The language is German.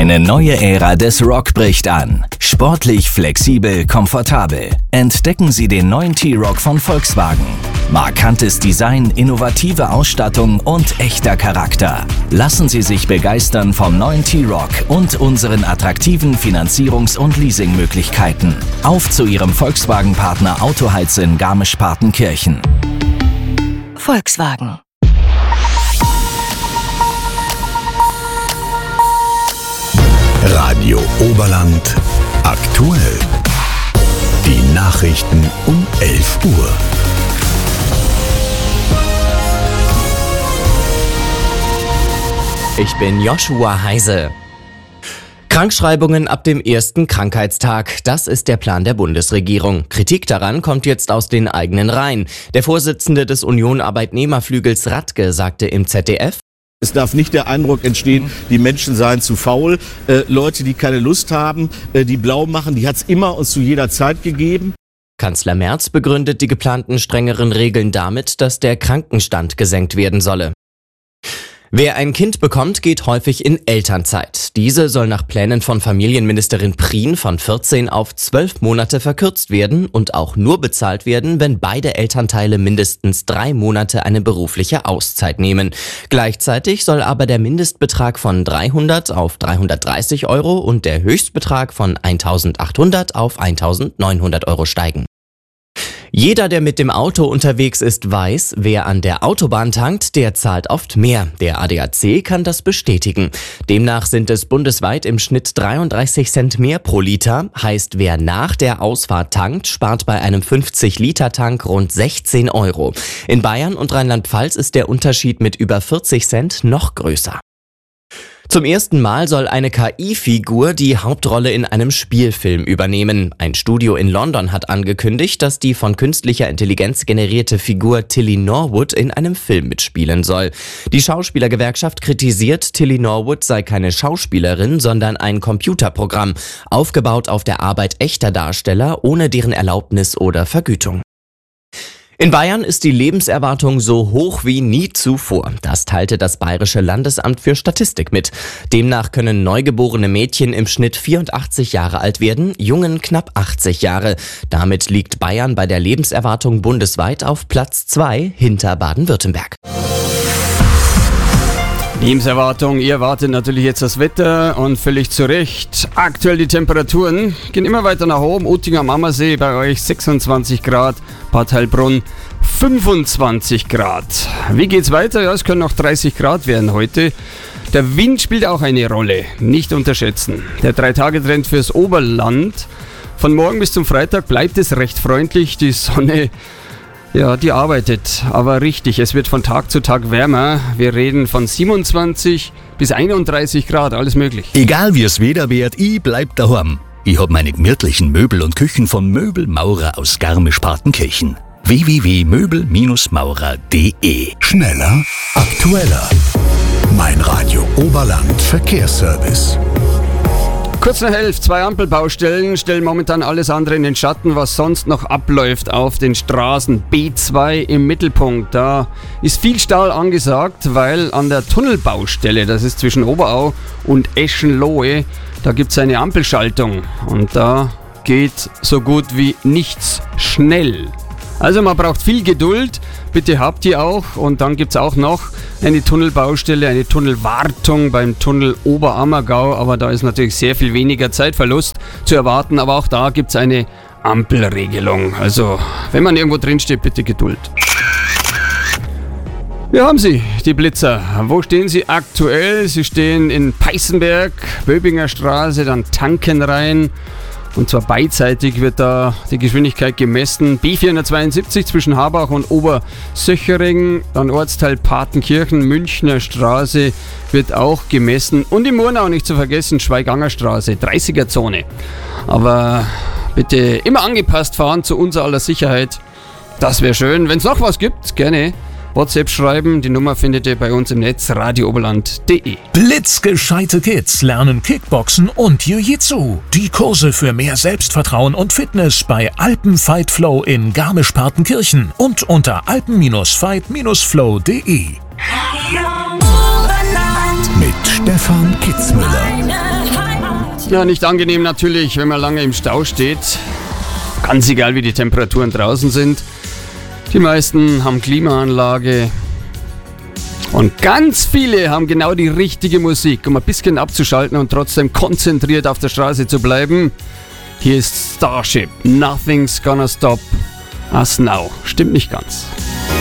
Eine neue Ära des Rock bricht an. Sportlich, flexibel, komfortabel. Entdecken Sie den neuen T-Roc von Volkswagen. Markantes Design, innovative Ausstattung und echter Charakter. Lassen Sie sich begeistern vom neuen T-Roc und unseren attraktiven Finanzierungs- und Leasingmöglichkeiten. Auf zu Ihrem Volkswagen-Partner Autoheiz in Garmisch-Partenkirchen. Volkswagen. Radio Oberland aktuell. Die Nachrichten um 11 Uhr. Ich bin Joshua Heise. Krankschreibungen ab dem ersten Krankheitstag, das ist der Plan der Bundesregierung. Kritik daran kommt jetzt aus den eigenen Reihen. Der Vorsitzende des Union-Arbeitnehmerflügels Radke sagte im ZDF: Es darf nicht der Eindruck entstehen, die Menschen seien zu faul. Leute, die keine Lust haben, die blau machen, die hat es immer und zu jeder Zeit gegeben. Kanzler Merz begründet die geplanten strengeren Regeln damit, dass der Krankenstand gesenkt werden solle. Wer ein Kind bekommt, geht häufig in Elternzeit. Diese soll nach Plänen von Familienministerin Prien von 14 auf 12 Monate verkürzt werden und auch nur bezahlt werden, wenn beide Elternteile mindestens 3 Monate eine berufliche Auszeit nehmen. Gleichzeitig soll aber der Mindestbetrag von 300 auf 330 Euro und der Höchstbetrag von 1.800 auf 1.900 Euro steigen. Jeder, der mit dem Auto unterwegs ist, weiß, wer an der Autobahn tankt, der zahlt oft mehr. Der ADAC kann das bestätigen. Demnach sind es bundesweit im Schnitt 33 Cent mehr pro Liter. Heißt, wer nach der Ausfahrt tankt, spart bei einem 50-Liter-Tank rund 16 Euro. In Bayern und Rheinland-Pfalz ist der Unterschied mit über 40 Cent noch größer. Zum ersten Mal soll eine KI-Figur die Hauptrolle in einem Spielfilm übernehmen. Ein Studio in London hat angekündigt, dass die von künstlicher Intelligenz generierte Figur Tilly Norwood in einem Film mitspielen soll. Die Schauspielergewerkschaft kritisiert, Tilly Norwood sei keine Schauspielerin, sondern ein Computerprogramm, aufgebaut auf der Arbeit echter Darsteller, ohne deren Erlaubnis oder Vergütung. In Bayern ist die Lebenserwartung so hoch wie nie zuvor. Das teilte das Bayerische Landesamt für Statistik mit. Demnach können neugeborene Mädchen im Schnitt 84 Jahre alt werden, Jungen knapp 80 Jahre. Damit liegt Bayern bei der Lebenserwartung bundesweit auf Platz 2 hinter Baden-Württemberg. Lebenserwartung, ihr erwartet natürlich jetzt das Wetter und völlig zu Recht. Aktuell die Temperaturen gehen immer weiter nach oben. Utting am Ammersee bei euch 26 Grad, Bad Heilbrunn 25 Grad. Wie geht's weiter? Ja, es können noch 30 Grad werden heute. Der Wind spielt auch eine Rolle, nicht unterschätzen. Der 3-Tage-Trend fürs Oberland. Von morgen bis zum Freitag bleibt es recht freundlich. Die Sonne, ja, die arbeitet, aber richtig, es wird von Tag zu Tag wärmer. Wir reden von 27 bis 31 Grad, alles möglich. Egal wie es Wetter wird, ich bleib daheim. Ich hab meine gemütlichen Möbel und Küchen von Möbelmaurer aus Garmisch-Partenkirchen. www.möbelmaurer.de. Schneller, aktueller. Mein Radio Oberland Verkehrsservice. Kurz nach 11, 2 Ampelbaustellen stellen momentan alles andere in den Schatten, was sonst noch abläuft auf den Straßen. B2 im Mittelpunkt, da ist viel Stau angesagt, weil an der Tunnelbaustelle, das ist zwischen Oberau und Eschenlohe, da gibt es eine Ampelschaltung und da geht so gut wie nichts schnell. Also man braucht viel Geduld, bitte habt ihr auch. Und dann gibt es auch noch eine Tunnelbaustelle, eine Tunnelwartung beim Tunnel Oberammergau. Aber da ist natürlich sehr viel weniger Zeitverlust zu erwarten. Aber auch da gibt es eine Ampelregelung. Also wenn man irgendwo drin steht, bitte Geduld. Wir haben sie, die Blitzer. Wo stehen sie aktuell? Sie stehen in Peißenberg, Böbinger Straße, dann Tankenrhein. Und zwar beidseitig wird da die Geschwindigkeit gemessen. B472 zwischen Habach und Obersöchering, dann Ortsteil Partenkirchen, Münchner Straße wird auch gemessen. Und in Murnau nicht zu vergessen, Schweiganger Straße, 30er-Zone. Aber bitte immer angepasst fahren zu unser aller Sicherheit. Das wäre schön. Wenn es noch was gibt, gerne WhatsApp schreiben. Die Nummer findet ihr bei uns im Netz radiooberland.de. Blitzgescheite Kids lernen Kickboxen und Jiu-Jitsu. Die Kurse für mehr Selbstvertrauen und Fitness bei Alpen-Fight Flow in Garmisch-Partenkirchen und unter alpen-fight-flow.de. Mit Stefan Kitzmüller. Ja, nicht angenehm natürlich, wenn man lange im Stau steht. Ganz egal, wie die Temperaturen draußen sind. Die meisten haben Klimaanlage. Und ganz viele haben genau die richtige Musik, um ein bisschen abzuschalten und trotzdem konzentriert auf der Straße zu bleiben. Hier ist Starship. Nothing's gonna stop us now. Stimmt nicht ganz.